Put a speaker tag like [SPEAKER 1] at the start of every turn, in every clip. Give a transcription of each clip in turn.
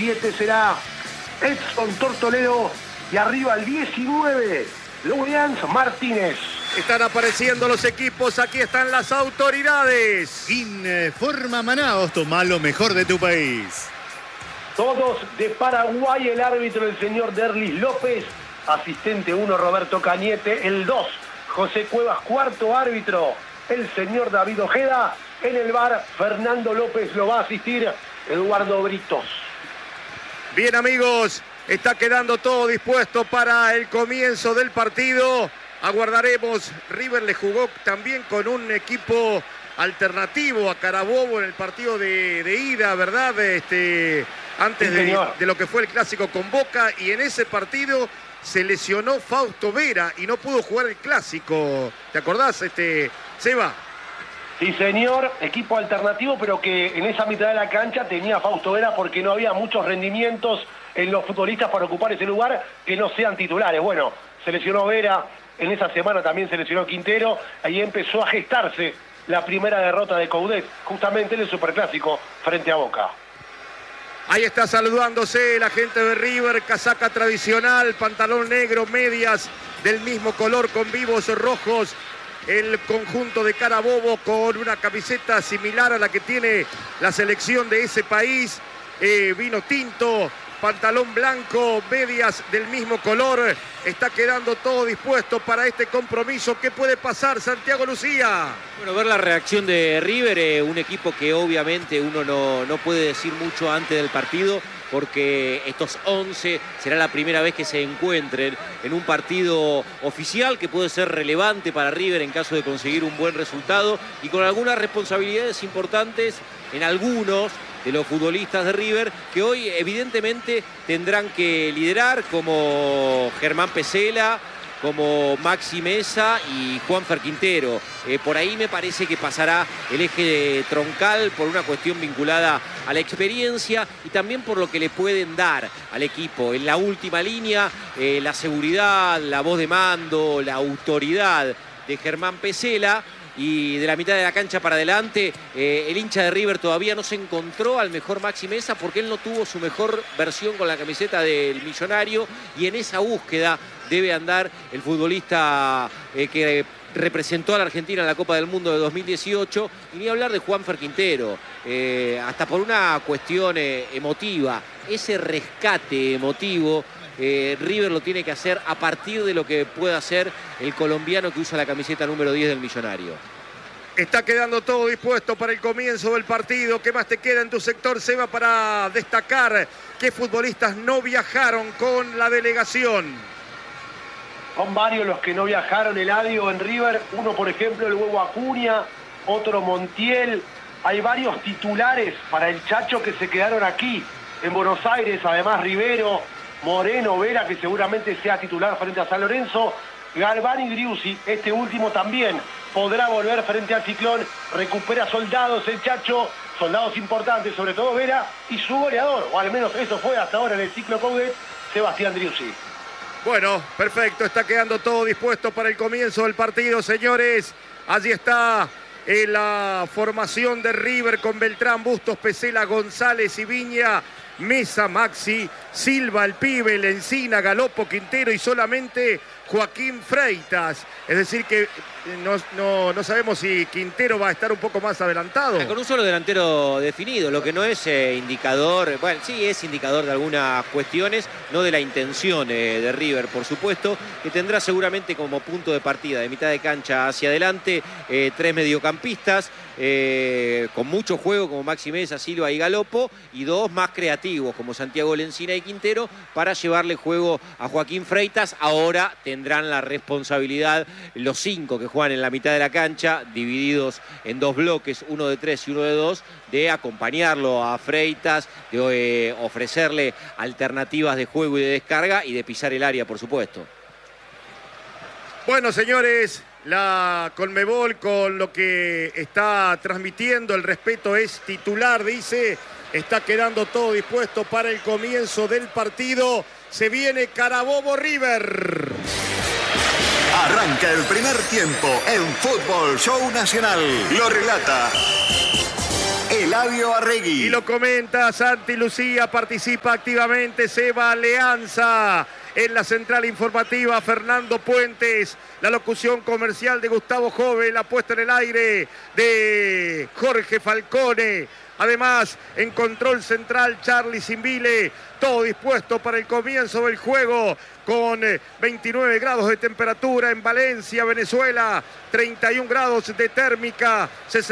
[SPEAKER 1] 17 será Edson Tortoledo y arriba el 19, Luis Martínez.
[SPEAKER 2] Están apareciendo los equipos, aquí están las autoridades.
[SPEAKER 3] Informa Manaos, toma lo mejor de tu país.
[SPEAKER 1] Todos de Paraguay, el árbitro el señor Derlis López, asistente 1 Roberto Cañete, el 2 José Cuevas, cuarto árbitro el señor David Ojeda, en el VAR Fernando López, lo va a asistir Eduardo Britos.
[SPEAKER 2] Bien amigos, está quedando todo dispuesto para el comienzo del partido. Aguardaremos. River le jugó también con un equipo alternativo a Carabobo en el partido de ida, ¿verdad? Antes
[SPEAKER 1] sí,
[SPEAKER 2] de lo que fue el clásico con Boca, y en ese partido se lesionó Fausto Vera y no pudo jugar el clásico. ¿Te acordás, Seba?
[SPEAKER 1] Sí, señor, equipo alternativo, pero que en esa mitad de la cancha tenía Fausto Vera porque no había muchos rendimientos en los futbolistas para ocupar ese lugar que no sean titulares. Bueno, se lesionó Vera, en esa semana también se lesionó Quintero, ahí empezó a gestarse la primera derrota de Coudet, justamente en el Superclásico frente a Boca.
[SPEAKER 2] Ahí está saludándose la gente de River, casaca tradicional, pantalón negro, medias del mismo color con vivos rojos. El conjunto de Carabobo con una camiseta similar a la que tiene la selección de ese país. Vino tinto, pantalón blanco, medias del mismo color. Está quedando todo dispuesto para este compromiso. ¿Qué puede pasar, Santiago Lucía?
[SPEAKER 4] Bueno, ver la reacción de River, un equipo que obviamente uno no puede decir mucho antes del partido, porque estos 11 será la primera vez que se encuentren en un partido oficial que puede ser relevante para River en caso de conseguir un buen resultado, y con algunas responsabilidades importantes en algunos de los futbolistas de River, que hoy evidentemente tendrán que liderar, como Germán Pesela, como Maxi Mesa y Juanfer Quintero. Por ahí me parece que pasará el eje troncal por una cuestión vinculada a la experiencia y también por lo que le pueden dar al equipo. En la última línea, la seguridad, la voz de mando, la autoridad de Germán Pesela. Y de la mitad de la cancha para adelante, el hincha de River todavía no se encontró al mejor Maxi Mesa porque él no tuvo su mejor versión con la camiseta del Millonario, y en esa búsqueda debe andar el futbolista que representó a la Argentina en la Copa del Mundo de 2018, y ni hablar de Juanfer Quintero, hasta por una cuestión emotiva, ese rescate emotivo. River lo tiene que hacer a partir de lo que pueda hacer el colombiano que usa la camiseta número 10 del Millonario.
[SPEAKER 2] Está quedando todo dispuesto para el comienzo del partido. ¿Qué más te queda en tu sector, Seba, para destacar qué futbolistas no viajaron con la delegación?
[SPEAKER 1] Son varios los que no viajaron, Eladio, en River. Uno, por ejemplo, el Huevo Acuña, otro Montiel. Hay varios titulares para el Chacho que se quedaron aquí en Buenos Aires. Además, Rivero, Moreno, Vera, que seguramente sea titular frente a San Lorenzo, Galván y Driussi, este último también podrá volver frente al Ciclón, recupera soldados el Chacho, soldados importantes, sobre todo Vera, y su goleador, o al menos eso fue hasta ahora en el ciclo Coudet, Sebastián Driussi.
[SPEAKER 2] Bueno, perfecto, está quedando todo dispuesto para el comienzo del partido, señores. Allí está la formación de River con Beltrán, Bustos, Pesela, González y Viña. Mesa, Maxi, Silva, el pibe, Lencina, Galopo, Quintero y solamente Joaquín Freitas. Es decir que no sabemos si Quintero va a estar un poco más adelantado.
[SPEAKER 4] Con un solo delantero definido, lo que no es indicador, bueno, sí es indicador de algunas cuestiones, no de la intención de River, por supuesto, que tendrá seguramente como punto de partida de mitad de cancha hacia adelante 3 mediocampistas, con mucho juego como Maxi Mesa, Silva y Galopo, y 2 más creativos como Santiago Lencina y Quintero para llevarle juego a Joaquín Freitas. Ahora tendrán la responsabilidad los 5 que juegan en la mitad de la cancha, divididos en 2 bloques, uno de 3 y uno de 2, de acompañarlo a Freitas, de ofrecerle alternativas de juego y de descarga y de pisar el área, por supuesto.
[SPEAKER 2] Bueno, señores, la Conmebol con lo que está transmitiendo, el respeto es titular, dice. Está quedando todo dispuesto para el comienzo del partido. Se viene Carabobo River.
[SPEAKER 5] Arranca el primer tiempo en Fútbol Show Nacional. Lo relata el Eladio Arregui.
[SPEAKER 2] Y lo comenta Santi Lucía, participa activamente Seba Alianza. En la central informativa, Fernando Puentes. La locución comercial de Gustavo Jove, la puesta en el aire de Jorge Falcone. Además, en control central, Charlie Simbile. Todo dispuesto para el comienzo del juego con 29 grados de temperatura en Valencia, Venezuela. 31 grados de térmica,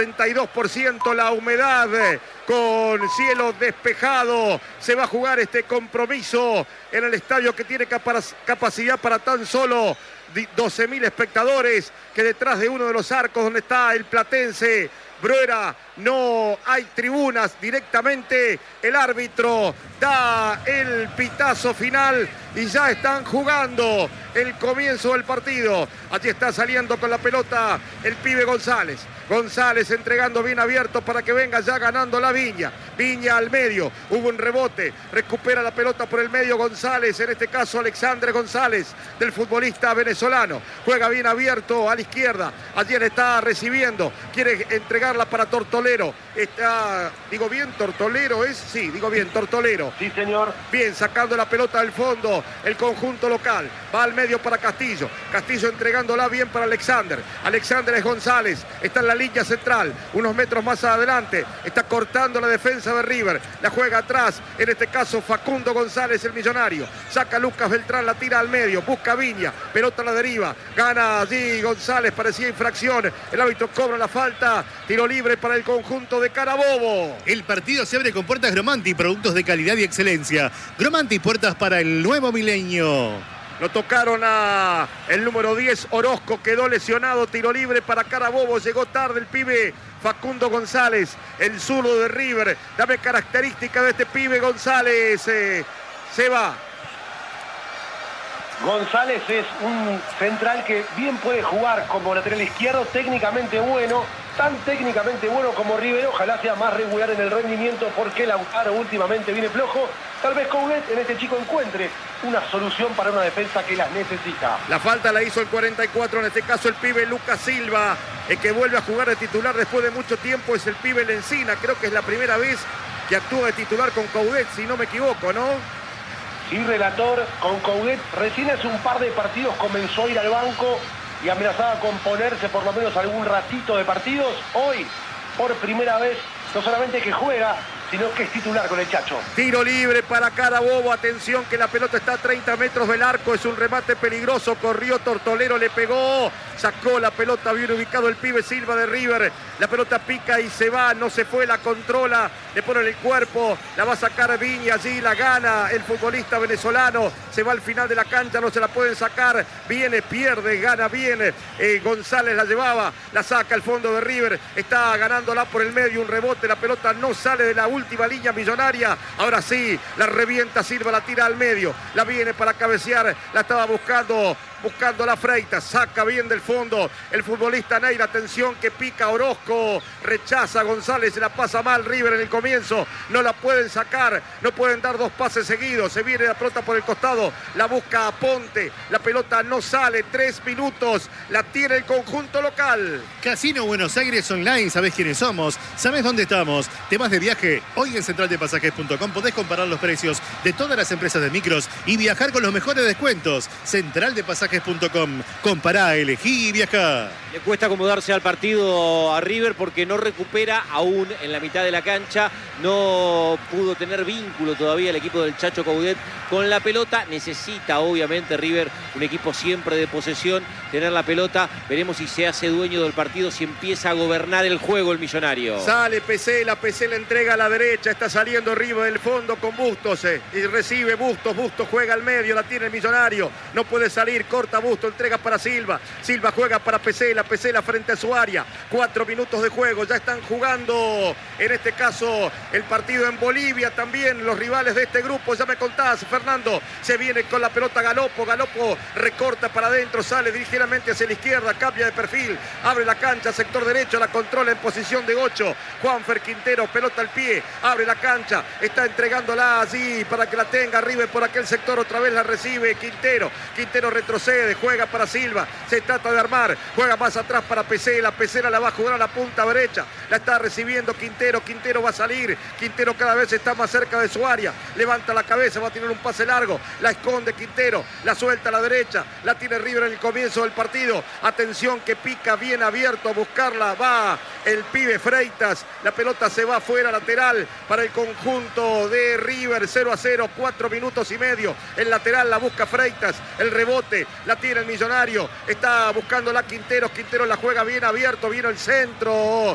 [SPEAKER 2] 62% la humedad, con cielo despejado. Se va a jugar este compromiso en el estadio que tiene capacidad para tan solo 12.000 espectadores, que detrás de uno de los arcos donde está el platense Bruera no hay tribunas. Directamente el árbitro da el pitazo final y ya están jugando el comienzo del partido. Allí está saliendo con la pelota el pibe González. González entregando bien abierto para que venga ya ganando la Viña. Viña al medio, hubo un rebote, recupera la pelota por el medio González, en este caso Alexandre González, del futbolista venezolano. Juega bien abierto a la izquierda, allí le está recibiendo, quiere entregarla para Tortolero. Digo bien, Tortolero es, sí, digo bien, Tortolero.
[SPEAKER 1] Sí, señor.
[SPEAKER 2] Bien, sacando la pelota del fondo, el conjunto local. Va al medio para Castillo. Castillo entregándola bien para Alexander. Alexander es González, está en la línea central, unos metros más adelante, está cortando la defensa de River, la juega atrás, en este caso Facundo González, el millonario, saca Lucas Beltrán, la tira al medio, busca Viña, pelota a la deriva, gana allí González, parecía infracción, el árbitro cobra la falta, tiro libre para el conjunto de Carabobo.
[SPEAKER 3] El partido se abre con puertas Gromanti, productos de calidad y excelencia. Gromanti, puertas para el nuevo milenio.
[SPEAKER 2] Lo tocaron a el número 10, Orozco, quedó lesionado, tiro libre para Carabobo, llegó tarde el pibe Facundo González, el zurdo de River. Dame característica de este pibe González, se va.
[SPEAKER 1] González es un central que bien puede jugar como lateral izquierdo, técnicamente bueno, tan técnicamente bueno como River. Ojalá sea más regular en el rendimiento, porque Lautaro últimamente viene flojo. Tal vez Coudet en este chico encuentre una solución para una defensa que las necesita.
[SPEAKER 2] La falta la hizo el 44, en este caso el pibe Lucas Silva, el que vuelve a jugar de titular después de mucho tiempo es el pibe Lencina. Creo que es la primera vez que actúa de titular con Coudet, si no me equivoco, ¿no?
[SPEAKER 1] Sí, relator, con Coudet recién hace un par de partidos comenzó a ir al banco y amenazaba con ponerse por lo menos algún ratito de partidos. Hoy, por primera vez, no solamente que juega, sino que es titular con el Chacho.
[SPEAKER 2] Tiro libre para Carabobo, atención que la pelota está a 30 metros del arco, es un remate peligroso, corrió Tortolero, le pegó, sacó la pelota, bien ubicado el pibe Silva de River, la pelota pica y se va, no se fue, la controla, le pone en el cuerpo, la va a sacar Viña, allí la gana el futbolista venezolano, se va al final de la cancha, no se la pueden sacar, viene, pierde, gana bien, González la llevaba, la saca al fondo de River, está ganándola por el medio, un rebote, la pelota no sale de la última línea Millonaria, ahora sí, la revienta Silva, la tira al medio, la viene para cabecear, la estaba buscando la Freitas, saca bien del fondo el futbolista Neira, atención que pica Orozco, rechaza González, se la pasa mal River en el comienzo, no la pueden sacar, no pueden dar dos pases seguidos, se viene la pelota por el costado, la busca a Ponte, la pelota no sale, 3 minutos, la tiene el conjunto local.
[SPEAKER 3] Casino Buenos Aires Online, ¿sabés quiénes somos? ¿Sabés dónde estamos? Temas de viaje, hoy en centraldepasajes.com podés comparar los precios de todas las empresas de micros y viajar con los mejores descuentos. Centraldepasajes.com, compará, elegí y viajá.
[SPEAKER 4] Le cuesta acomodarse al partido a River porque no recupera aún en la mitad de la cancha, no pudo tener vínculo todavía el equipo del Chacho Coudet con la pelota. Necesita obviamente River, un equipo siempre de posesión, tener la pelota. Veremos si se hace dueño del partido, si empieza a gobernar el juego el millonario.
[SPEAKER 2] Sale Pesela, Pesela entrega a la derecha, está saliendo River del fondo con Bustos, y recibe Bustos, Bustos juega al medio, la tiene el millonario, no puede salir, corta Bustos, entrega para Silva, Silva juega para Pesela, Pesela frente a su área, 4 minutos de juego, ya están jugando en este caso el partido en Bolivia también, los rivales de este grupo, ya me contás Fernando, se viene con la pelota Galopo, Galopo recorta para adentro, sale ligeramente hacia la izquierda, cambia de perfil, abre la cancha, sector derecho, la controla en posición de 8, Juanfer Quintero, pelota al pie, abre la cancha, está entregándola allí para que la tenga River por aquel sector, otra vez la recibe Quintero, Quintero retrocede retrocede, juega para Silva, se trata de armar, juega más atrás para Pesela, Pesela la va a jugar a la punta derecha, la está recibiendo Quintero, Quintero va a salir, Quintero cada vez está más cerca de su área, levanta la cabeza, va a tener un pase largo, la esconde Quintero, la suelta a la derecha, la tiene River en el comienzo del partido, atención que pica bien abierto a buscarla, va el pibe Freitas, la pelota se va afuera, lateral para el conjunto de River, 0-0, 4 minutos y medio, el lateral la busca Freitas, el rebote, la tiene el Millonario, está buscando la Quintero, Quintero la juega bien abierto, vino el centro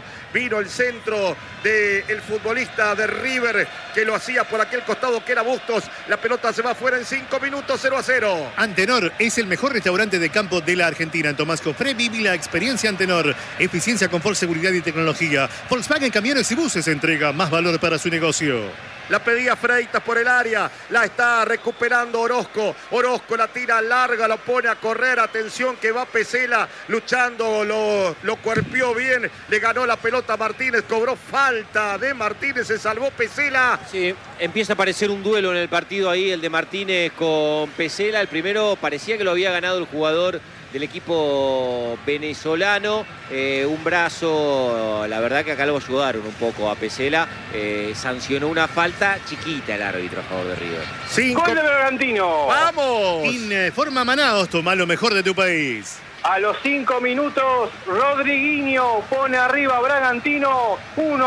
[SPEAKER 2] del futbolista de River que lo hacía por aquel costado que era Bustos, la pelota se va afuera en 5 minutos, 0-0.
[SPEAKER 3] Antenor es el mejor restaurante de campo de la Argentina. En Tomás Cofré viví la experiencia Antenor, eficiencia, confort, seguridad y tecnología. Volkswagen Camiones y Buses entrega más valor para su negocio.
[SPEAKER 2] La pedía Freitas por el área, la está recuperando Orozco, Orozco la tira larga, lo pone a correr, atención que va Pesela luchando, lo cuerpió bien, le ganó la pelota a Martínez, cobró falta de Martínez, se salvó Pesela.
[SPEAKER 4] Sí, empieza a aparecer un duelo en el partido ahí, el de Martínez con Pesela, el primero parecía que lo había ganado el jugador del equipo venezolano, un brazo, la verdad que acá lo ayudaron un poco a Pesela, sancionó una falta chiquita el árbitro a favor de River.
[SPEAKER 6] ¡Gol de Bragantino!
[SPEAKER 2] ¡Vamos!
[SPEAKER 3] Informa Manaos, toma lo mejor de tu país.
[SPEAKER 6] A los 5 minutos, Rodriguinho pone arriba a Bragantino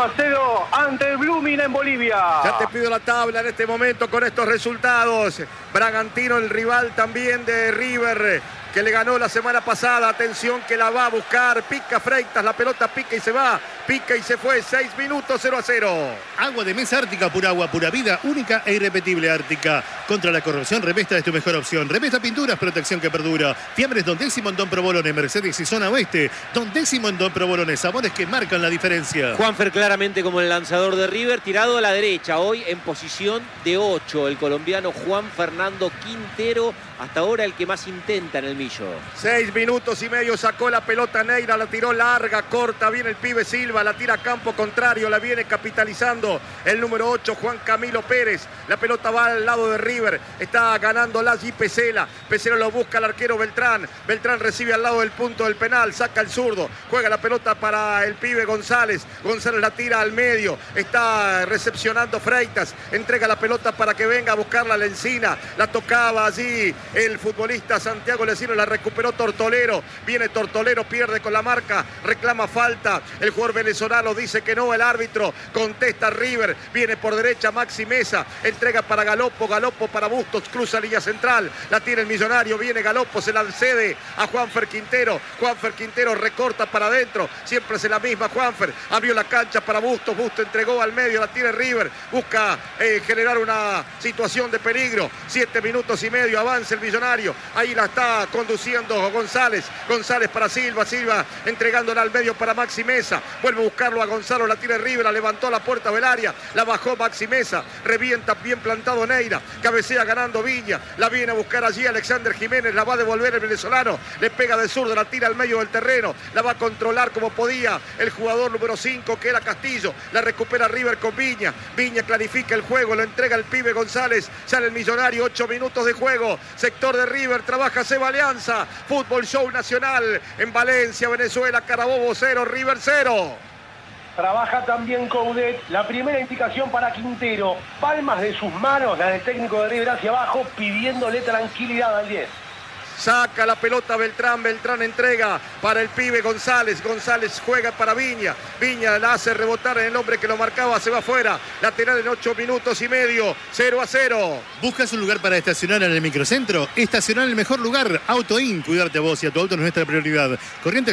[SPEAKER 6] 1-0 ante el Blooming en Bolivia.
[SPEAKER 2] Ya te pido la tabla en este momento con estos resultados. Bragantino, el rival también de River, que le ganó la semana pasada. Atención que la va a buscar. Pica Freitas, la pelota pica y se va. Pica y se fue. 6 minutos, 0-0.
[SPEAKER 3] Agua de mesa Ártica, pura agua, pura vida, única e irrepetible Ártica. Contra la corrosión, Revesta es tu mejor opción. Revesta Pinturas, protección que perdura. Fiambres Don Décimo en Don Provolone, Mercedes y Zona Oeste. Don Décimo en Don Provolone, sabores que marcan la diferencia.
[SPEAKER 4] Juanfer claramente como el lanzador de River, tirado a la derecha, hoy en posición de 8, el colombiano Juan Fernando Quintero, hasta ahora el que más intenta en el Millo.
[SPEAKER 2] 6 minutos y medio, sacó la pelota Neira, la tiró larga, corta, viene el pibe Silva, la tira a campo contrario, la viene capitalizando el número 8, Juan Camilo Pérez. La pelota va al lado de River, está ganando allí Pesela, Pesela lo busca el arquero Beltrán, Beltrán recibe al lado del punto del penal, saca el zurdo, juega la pelota para el pibe González, González la tira al medio, está recepcionando Freitas, entrega la pelota para que venga a buscarla la Encina, la tocaba allí el futbolista Santiago Lesino, la recuperó Tortolero, viene Tortolero, pierde con la marca, reclama falta, el jugador venezolano dice que no, el árbitro contesta River, viene por derecha Maxi Mesa, entrega para Galopo, Galopo para Bustos, cruza línea central, la tiene el Millonario, viene Galopo, se la cede a Juanfer Quintero, Juanfer Quintero recorta para adentro, siempre es la misma Juanfer, abrió la cancha para Bustos, Bustos entregó al medio, la tiene River, busca generar una situación de peligro, 7 minutos y medio, avanza el Millonario, ahí la está conduciendo González, González para Silva, Silva entregándola al medio para Maxi Mesa, vuelve a buscarlo a Gonzalo, la tiene River, la levantó a la puerta del área, la bajó Maxi Mesa, revienta bien plantado Neira, cabecea ganando Viña, la viene a buscar allí Alexander Jiménez, la va a devolver el venezolano, le pega de zurdo, la tira al medio del terreno, la va a controlar como podía el jugador número 5 que era Castillo, la recupera River con Viña, Viña clarifica el juego, lo entrega el pibe González, sale el Millonario, 8 minutos de juego, sector de River, trabaja Seba Alianza, Fútbol Show Nacional en Valencia, Venezuela, Carabobo 0, River 0.
[SPEAKER 1] Trabaja también Coudet, la primera indicación para Quintero, palmas de sus manos, la del técnico de River hacia abajo, pidiéndole tranquilidad al 10.
[SPEAKER 2] Saca la pelota Beltrán, Beltrán entrega para el pibe González, González juega para Viña, Viña la hace rebotar en el hombre que lo marcaba, se va afuera, lateral en 8 minutos y medio, 0-0.
[SPEAKER 3] ¿Buscas un lugar para estacionar en el microcentro? Estacionar en el mejor lugar, AutoIn, cuidarte a vos y a tu auto es nuestra prioridad. Corriente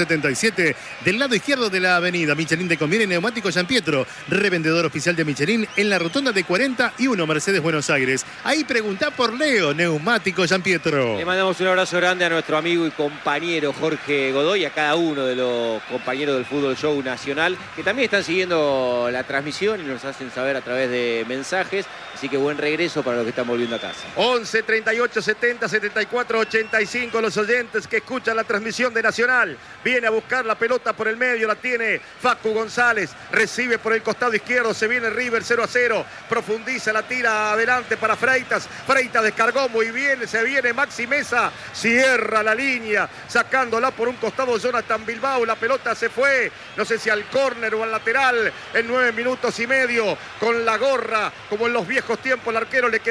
[SPEAKER 3] 677, del lado izquierdo de la avenida, Michelin te conviene, neumático San Pietro, revendedor oficial de Michelin en la rotonda de 41 Mercedes Buenos Aires. Ahí preguntá por Leo, neumático San Pietro.
[SPEAKER 4] Le mandamos un abrazo grande a nuestro amigo y compañero Jorge Godoy, a cada uno de los compañeros del Fútbol Show Nacional, que también están siguiendo la transmisión y nos hacen saber a través de mensajes. Así que buen regreso para los que están volviendo a casa.
[SPEAKER 2] 11 38 70 74 85 los oyentes que escuchan la transmisión de Nacional. Viene a buscar la pelota por el medio, la tiene Facu González, recibe por el costado izquierdo, se viene River 0-0, profundiza, la tira adelante para Freitas, Freitas descargó muy bien, se viene Maxi Mesa, pelota, cierra la línea, sacándola por un costado Jonathan Bilbao. La pelota se fue, no sé si al córner o al lateral, en 9 minutos y medio, con la gorra, como en los viejos tiempos, el arquero le quedó